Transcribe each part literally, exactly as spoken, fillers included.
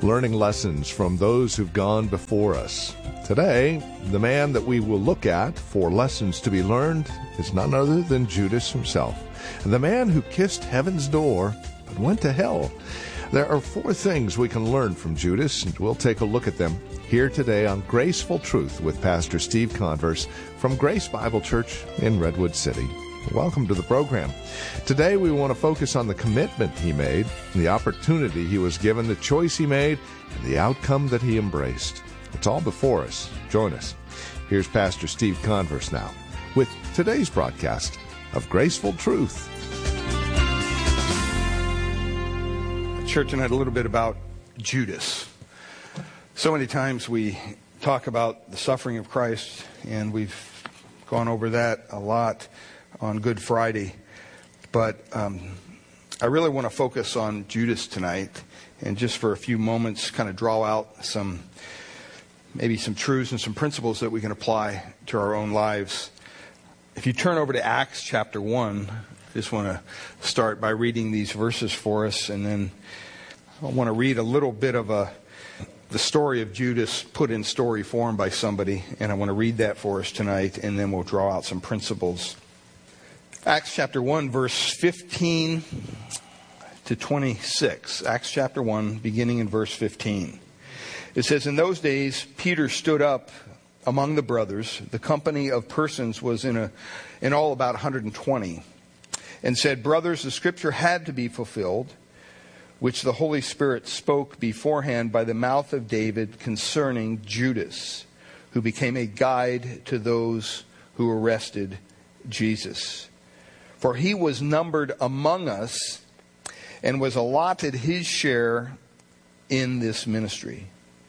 learning lessons from those who've gone before us. Today, the man that we will look at for lessons to be learned is none other than Judas himself, the man who kissed heaven's door but went to hell. There are four things we can learn from Judas, and we'll take a look at them here today on Graceful Truth with Pastor Steve Converse from Grace Bible Church in Redwood City. Welcome to the program. Today we want to focus on the commitment he made, the opportunity he was given, the choice he made, and the outcome that he embraced. It's all before us. Join us. Here's Pastor Steve Converse now with today's broadcast of Graceful Truth. Church tonight a little bit about Judas. So many times we talk about the suffering of Christ, and we've gone over that a lot on Good Friday. But um, I really want to focus on Judas tonight, and just for a few moments kind of draw out some, maybe some truths and some principles that we can apply to our own lives. If you turn over to Acts chapter one, I just want to start by reading these verses for us, and then I want to read a little bit of a the story of Judas put in story form by somebody, and I want to read that for us tonight, and then we'll draw out some principles. Acts chapter one, verse fifteen to twenty-six. Acts chapter one, beginning in verse fifteen. It says, "In those days Peter stood up among the brothers. The company of persons was in a in all about one hundred twenty, and said, 'Brothers, the scripture had to be fulfilled, which the Holy Spirit spoke beforehand by the mouth of David concerning Judas, who became a guide to those who arrested Jesus. For he was numbered among us and was allotted his share in this ministry.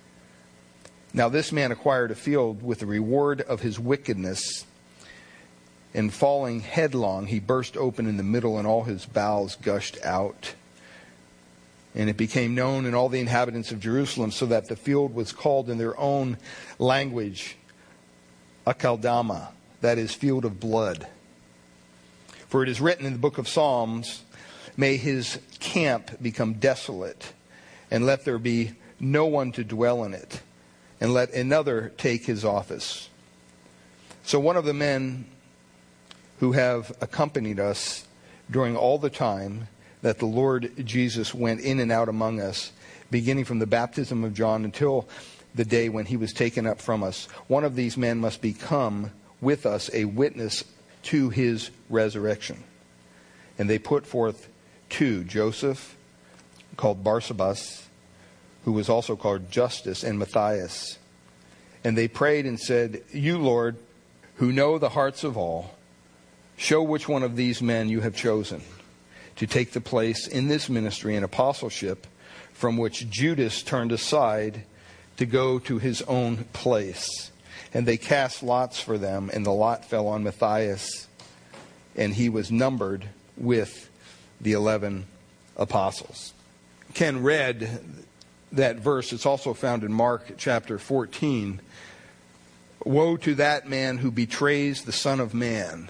Now this man acquired a field with the reward of his wickedness, and falling headlong, he burst open in the middle, and all his bowels gushed out. And it became known in all the inhabitants of Jerusalem, so that the field was called in their own language Akeldama, that is, field of blood. For it is written in the book of Psalms, may his camp become desolate, and let there be no one to dwell in it, and let another take his office. So one of the men who have accompanied us during all the time that the Lord Jesus went in and out among us, beginning from the baptism of John until the day when he was taken up from us. One of these men must become with us a witness to his resurrection.' And they put forth two, Joseph, called Barsabas, who was also called Justus, and Matthias. And they prayed and said, 'You, Lord, who know the hearts of all, show which one of these men you have chosen to take the place in this ministry and apostleship from which Judas turned aside to go to his own place.' And they cast lots for them, and the lot fell on Matthias, and he was numbered with the eleven apostles." Ken read that verse. It's also found in Mark chapter fourteen. "Woe to that man who betrays the Son of Man.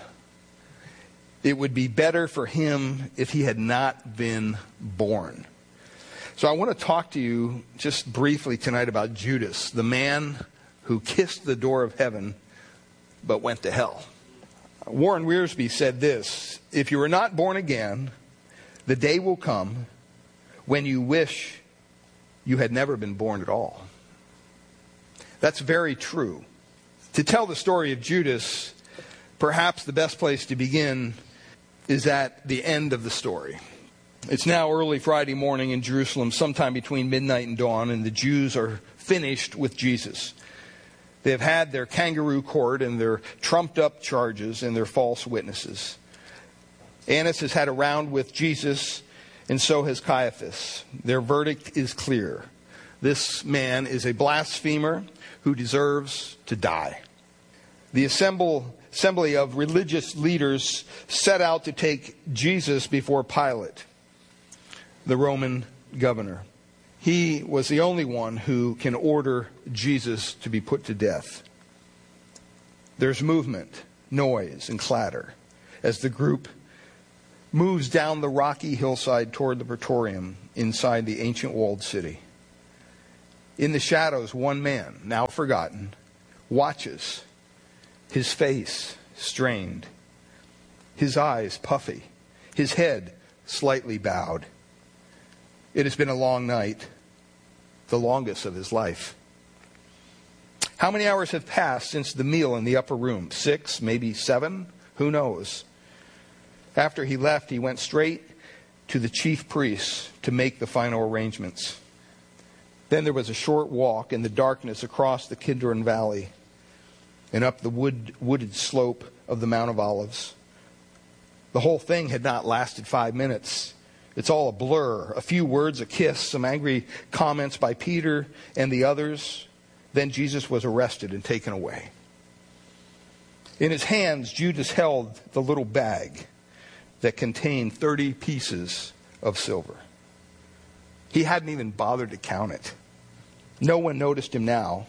It would be better for him if he had not been born." So I want to talk to you just briefly tonight about Judas, the man who kissed the door of heaven but went to hell. Warren Wiersbe said this: "If you are not born again, the day will come when you wish you had never been born at all." That's very true. To tell the story of Judas, perhaps the best place to begin is at the end of the story. It's now early Friday morning in Jerusalem, sometime between midnight and dawn, and the Jews are finished with Jesus. They have had their kangaroo court and their trumped-up charges and their false witnesses. Annas has had a round with Jesus, and so has Caiaphas. Their verdict is clear. This man is a blasphemer who deserves to die. The assemble, assembly of religious leaders set out to take Jesus before Pilate, the Roman governor. He was the only one who can order Jesus to be put to death. There's movement, noise, and clatter as the group moves down the rocky hillside toward the Praetorium inside the ancient walled city. In the shadows, one man, now forgotten, watches, his face strained, his eyes puffy, his head slightly bowed. It has been a long night, the longest of his life. How many hours have passed since the meal in the upper room? Six, maybe seven? Who knows? After he left, he went straight to the chief priests to make the final arrangements. Then there was a short walk in the darkness across the Kidron Valley and up the wood, wooded slope of the Mount of Olives. The whole thing had not lasted five minutes. It's all a blur. A few words, a kiss, some angry comments by Peter and the others. Then Jesus was arrested and taken away. In his hands, Judas held the little bag that contained thirty pieces of silver. He hadn't even bothered to count it. No one noticed him now.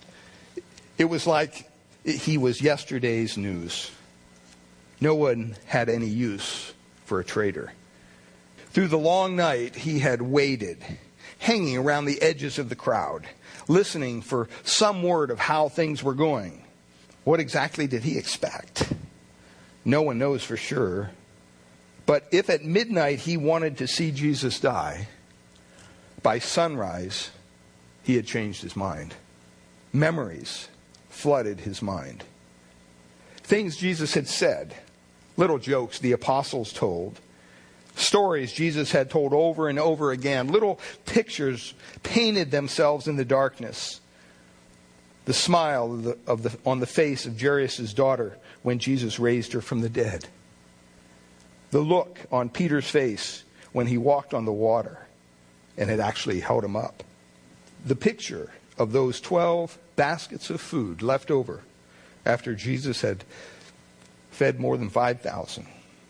It was like he was yesterday's news. No one had any use for a traitor. Through the long night, he had waited, hanging around the edges of the crowd, listening for some word of how things were going. What exactly did he expect? No one knows for sure. But if at midnight he wanted to see Jesus die, by sunrise, he had changed his mind. Memories flooded his mind. Things Jesus had said, little jokes the apostles told, stories Jesus had told over and over again, little pictures painted themselves in the darkness. The smile of the, of the, on the face of Jairus' daughter when Jesus raised her from the dead. The look on Peter's face when he walked on the water and had actually held him up. The picture of those twelve baskets of food left over after Jesus had fed more than five thousand.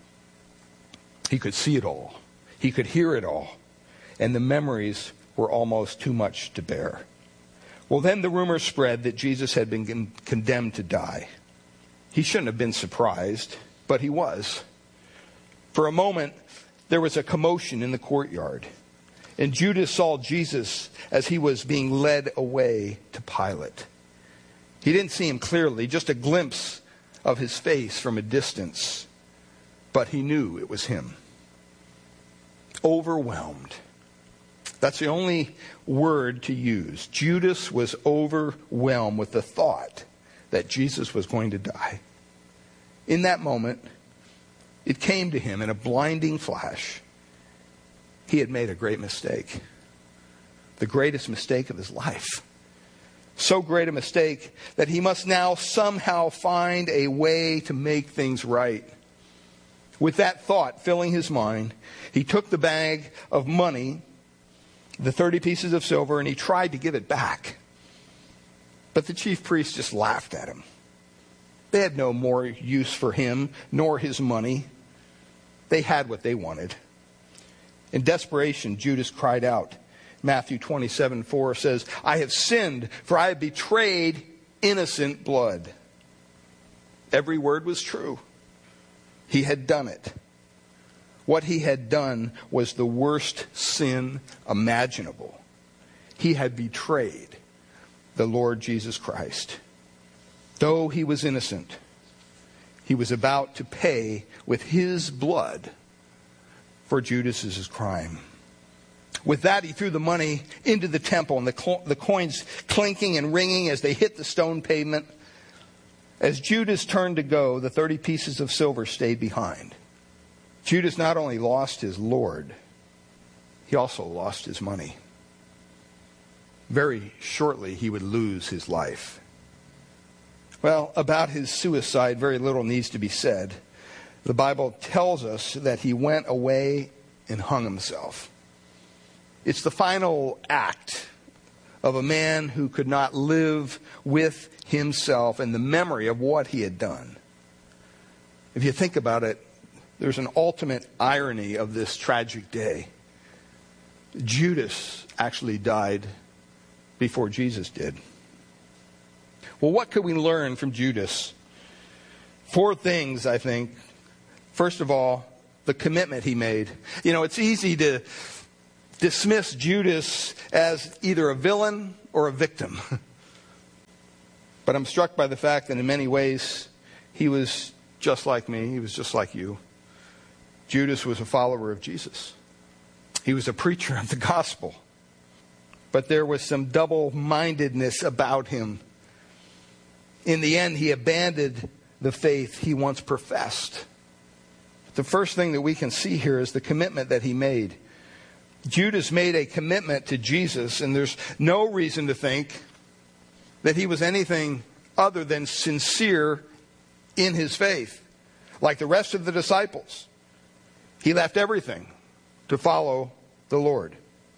He could see it all. He could hear it all. And the memories were almost too much to bear. Well, then the rumor spread that Jesus had been con- condemned to die. He shouldn't have been surprised, but he was. For a moment, there was a commotion in the courtyard. And Judas saw Jesus as he was being led away to Pilate. He didn't see him clearly, just a glimpse of his face from a distance. But he knew it was him. Overwhelmed. That's the only word to use. Judas was overwhelmed with the thought that Jesus was going to die. In that moment, it came to him in a blinding flash. He had made a great mistake. The greatest mistake of his life. So great a mistake that he must now somehow find a way to make things right. With that thought filling his mind, he took the bag of money, the thirty pieces of silver, and he tried to give it back. But the chief priests just laughed at him. They had no more use for him, nor his money. They had what they wanted. In desperation, Judas cried out. Matthew twenty-seven four says, "I have sinned, for I have betrayed innocent blood." Every word was true. He had done it. What he had done was the worst sin imaginable. He had betrayed the Lord Jesus Christ. Though he was innocent, he was about to pay with his blood for Judas's crime. With that, he threw the money into the temple, and the, co- the coins clinking and ringing as they hit the stone pavement. As Judas turned to go, the thirty pieces of silver stayed behind. Judas not only lost his Lord, he also lost his money. Very shortly, he would lose his life. Well, about his suicide, very little needs to be said. The Bible tells us that he went away and hung himself. It's the final act of a man who could not live with himself and the memory of what he had done. If you think about it, there's an ultimate irony of this tragic day. Judas actually died before Jesus did. Well, what could we learn from Judas? Four things, I think. First of all, the commitment he made. You know, it's easy to dismiss Judas as either a villain or a victim. But I'm struck by the fact that in many ways, he was just like me. He was just like you. Judas was a follower of Jesus. He was a preacher of the gospel. But there was some double-mindedness about him. In the end, he abandoned the faith he once professed. The first thing that we can see here is the commitment that he made. Judas made a commitment to Jesus, and there's no reason to think that he was anything other than sincere in his faith. Like the rest of the disciples, he left everything to follow the Lord.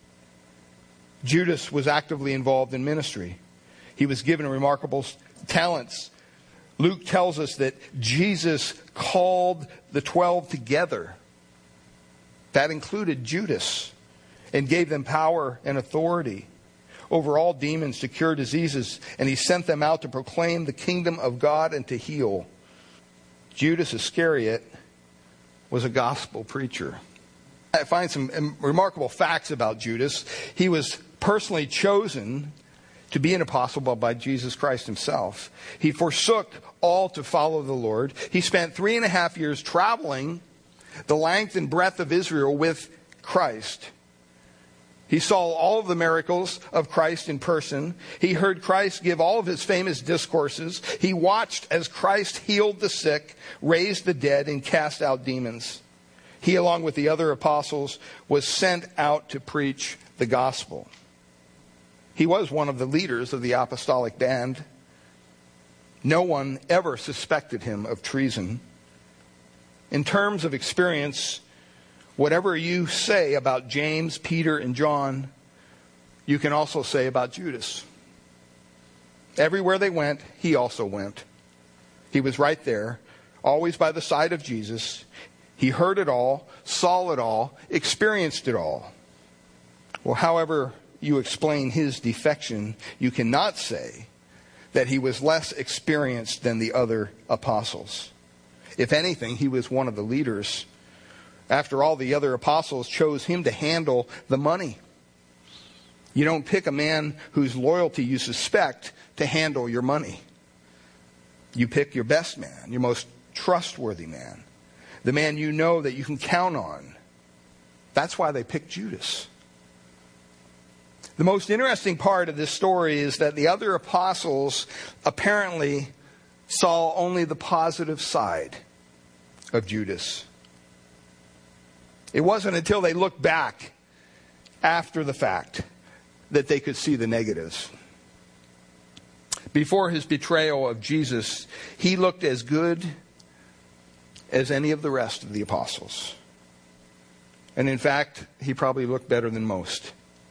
Judas was actively involved in ministry. He was given remarkable talents. Luke tells us that Jesus called the twelve together. That included Judas, and gave them power and authority over all demons to cure diseases, and he sent them out to proclaim the kingdom of God and to heal. Judas Iscariot was a gospel preacher. I find some remarkable facts about Judas. He was personally chosen to be an apostle by Jesus Christ himself. He forsook all to follow the Lord. He spent three and a half years traveling the length and breadth of Israel with Christ. He saw all of the miracles of Christ in person. He heard Christ give all of his famous discourses. He watched as Christ healed the sick, raised the dead, and cast out demons. He, along with the other apostles, was sent out to preach the gospel. He was one of the leaders of the apostolic band. No one ever suspected him of treason. In terms of experience, whatever you say about James, Peter, and John, you can also say about Judas. Everywhere they went, he also went. He was right there, always by the side of Jesus. He heard it all, saw it all, experienced it all. Well, however you explain his defection, you cannot say that he was less experienced than the other apostles. If anything, he was one of the leaders. After all, the other apostles chose him to handle the money. You don't pick a man whose loyalty you suspect to handle your money. You pick your best man, your most trustworthy man, the man you know that you can count on. That's why they picked Judas. The most interesting part of this story is that the other apostles apparently saw only the positive side of Judas. It wasn't until they looked back after the fact that they could see the negatives. Before his betrayal of Jesus, he looked as good as any of the rest of the apostles. And in fact, he probably looked better than most.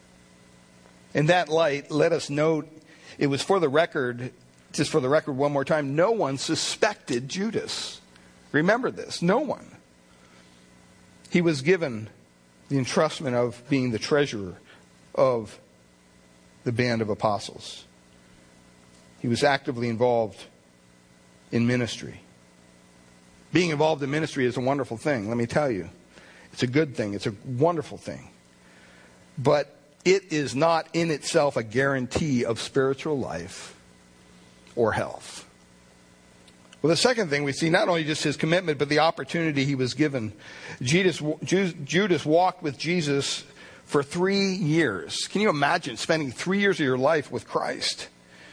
In that light, let us note, it was for the record, just for the record one more time, no one suspected Judas. Remember this, no one. He was given the entrustment of being the treasurer of the band of apostles. He was actively involved in ministry. Being involved in ministry is a wonderful thing, let me tell you. It's a good thing. It's a wonderful thing. But it is not in itself a guarantee of spiritual life or health. Well, the second thing we see, not only just his commitment, but the opportunity he was given. Judas, Judas walked with Jesus for three years. Can you imagine spending three years of your life with Christ?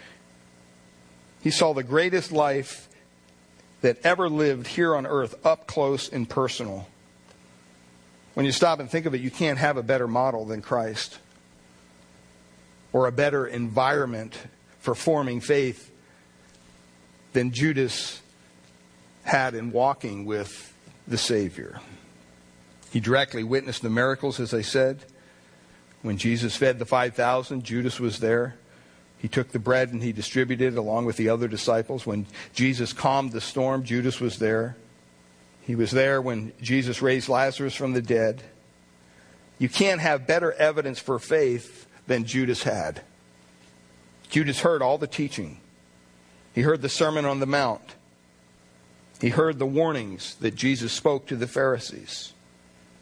He saw the greatest life that ever lived here on earth up close and personal. When you stop and think of it, you can't have a better model than Christ, or a better environment for forming faith than Judas had in walking with the Savior. He directly witnessed the miracles, as I said. When Jesus fed the five thousand, Judas was there. He took the bread and he distributed it along with the other disciples. When Jesus calmed the storm, Judas was there. He was there when Jesus raised Lazarus from the dead. You can't have better evidence for faith than Judas had. Judas heard all the teaching. He heard the Sermon on the Mount. He heard the warnings that Jesus spoke to the Pharisees.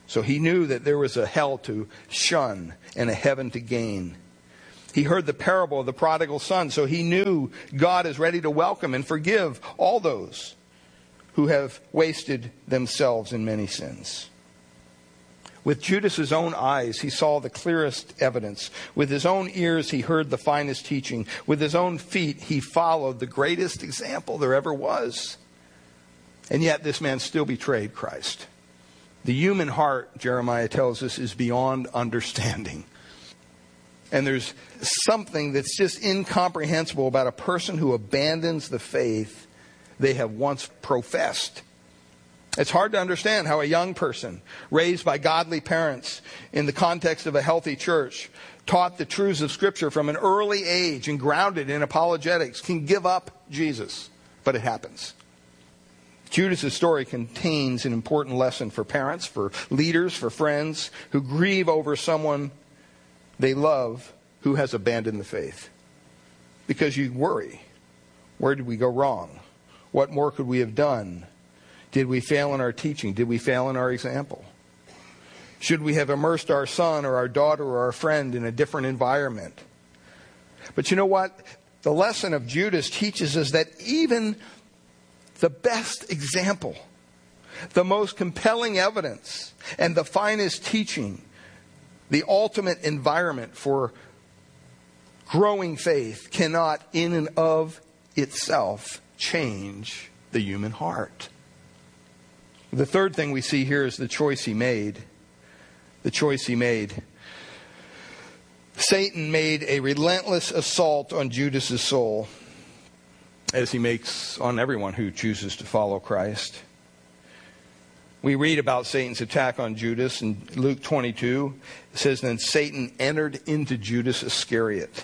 So he knew that there was a hell to shun and a heaven to gain. He heard the parable of the prodigal son, so he knew God is ready to welcome and forgive all those who have wasted themselves in many sins. With Judas's own eyes, he saw the clearest evidence. With his own ears, he heard the finest teaching. With his own feet, he followed the greatest example there ever was. And yet this man still betrayed Christ. The human heart, Jeremiah tells us, is beyond understanding. And there's something that's just incomprehensible about a person who abandons the faith they have once professed. It's hard to understand how a young person raised by godly parents in the context of a healthy church, taught the truths of Scripture from an early age and grounded in apologetics, can give up Jesus. But it happens. Judas' story contains an important lesson for parents, for leaders, for friends who grieve over someone they love who has abandoned the faith. Because you worry, where did we go wrong? What more could we have done? Did we fail in our teaching? Did we fail in our example? Should we have immersed our son or our daughter or our friend in a different environment? But you know what? The lesson of Judas teaches us that even the best example, the most compelling evidence, and the finest teaching, the ultimate environment for growing faith, cannot in and of itself change the human heart. The third thing we see here is the choice he made. The choice he made. Satan made a relentless assault on Judas' soul, as he makes on everyone who chooses to follow Christ. We read about Satan's attack on Judas in Luke twenty-two. It says, then Satan entered into Judas Iscariot.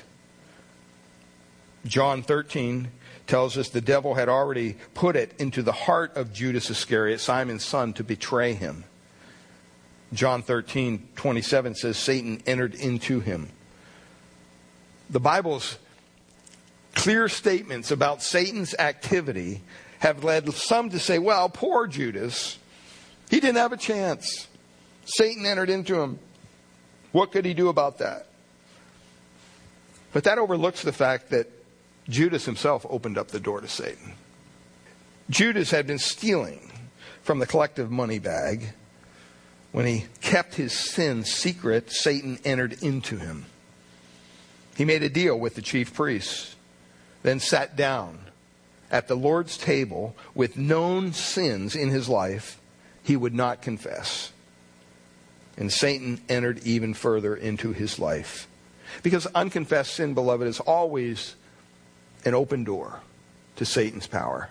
John thirteen tells us the devil had already put it into the heart of Judas Iscariot, Simon's son, to betray him. John thirteen twenty-seven says Satan entered into him. The Bible's clear statements about Satan's activity have led some to say, well, poor Judas, he didn't have a chance. Satan entered into him. What could he do about that? But that overlooks the fact that Judas himself opened up the door to Satan. Judas had been stealing from the collective money bag. When he kept his sin secret, Satan entered into him. He made a deal with the chief priests, then sat down at the Lord's table with known sins in his life he would not confess. And Satan entered even further into his life. Because unconfessed sin, beloved, is always an open door to Satan's power.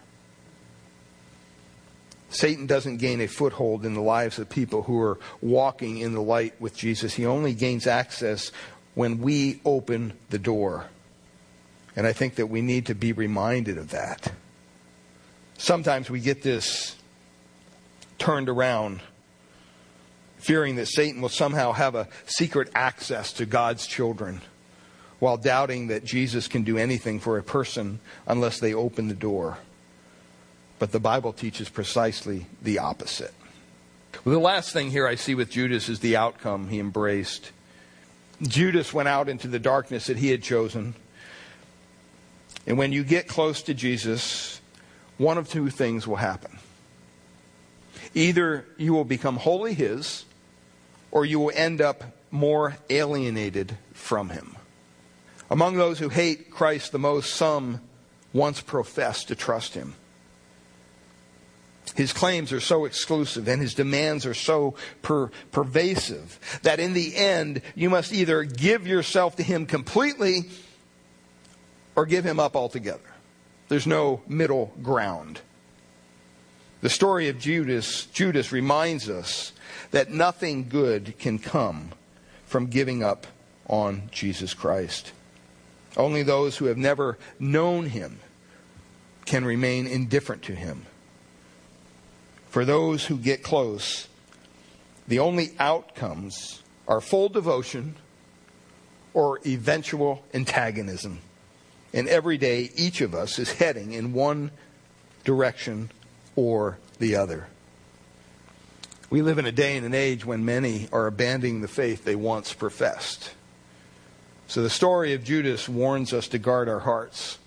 Satan doesn't gain a foothold in the lives of people who are walking in the light with Jesus. He only gains access when we open the door. And I think that we need to be reminded of that. Sometimes we get this turned around, fearing that Satan will somehow have a secret access to God's children, while doubting that Jesus can do anything for a person unless they open the door. But the Bible teaches precisely the opposite. Well, the last thing here I see with Judas is the outcome he embraced. Judas went out into the darkness that he had chosen. And when you get close to Jesus, one of two things will happen. Either you will become wholly his, or you will end up more alienated from him. Among those who hate Christ the most, some once professed to trust him. His claims are so exclusive and his demands are so per- pervasive that in the end, you must either give yourself to him completely or give him up altogether. There's no middle ground. The story of Judas, Judas reminds us that nothing good can come from giving up on Jesus Christ. Only those who have never known him can remain indifferent to him. For those who get close, the only outcomes are full devotion or eventual antagonism. And every day, each of us is heading in one direction or the other. We live in a day and an age when many are abandoning the faith they once professed. So the story of Judas warns us to guard our hearts.